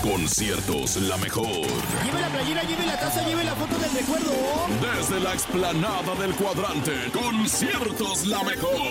Conciertos La Mejor. Lleve la playera, lleve la taza, lleve la foto del recuerdo. Desde la explanada del Cuadrante, Conciertos La Mejor.